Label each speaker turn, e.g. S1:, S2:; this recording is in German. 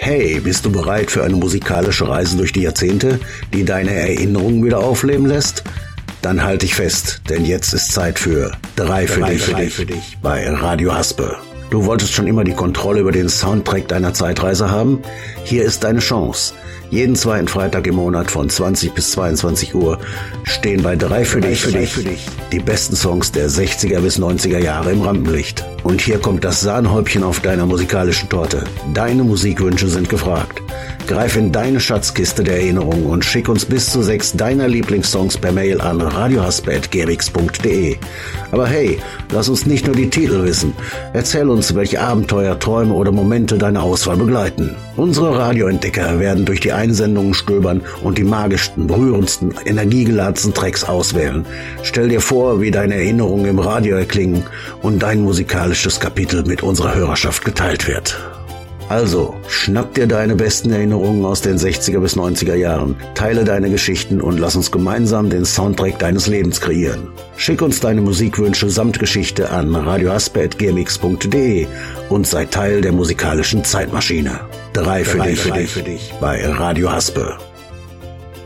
S1: Hey, bist du bereit für eine musikalische Reise durch die Jahrzehnte, die deine Erinnerungen wieder aufleben lässt? Dann halt dich fest, denn jetzt ist Zeit für Drei für dich bei Radio Haspe. Du wolltest schon immer die Kontrolle über den Soundtrack deiner Zeitreise haben? Hier ist deine Chance. Jeden zweiten Freitag im Monat von 20 bis 22 Uhr stehen bei Drei für dich die besten Songs der 60er bis 90er Jahre im Rampenlicht. Und hier kommt das Sahnehäubchen auf deiner musikalischen Torte. Deine Musikwünsche sind gefragt. Greif in deine Schatzkiste der Erinnerungen und schick uns bis zu 6 deiner Lieblingssongs per Mail an radiohaspe@gmx.de. Aber hey, lass uns nicht nur die Titel wissen. Erzähl uns, welche Abenteuer, Träume oder Momente deine Auswahl begleiten. Unsere Radioentdecker werden durch die Einsendungen stöbern und die magischsten, berührendsten, energiegeladensten Tracks auswählen. Stell dir vor, wie deine Erinnerungen im Radio erklingen und dein musikalisches Kapitel mit unserer Hörerschaft geteilt wird. Also, schnapp dir deine besten Erinnerungen aus den 60er bis 90er Jahren, teile deine Geschichten und lass uns gemeinsam den Soundtrack deines Lebens kreieren. Schick uns deine Musikwünsche samt Geschichte an radiohaspe@gmx.de und sei Teil der musikalischen Zeitmaschine. Drei für dich bei Radio Haspe.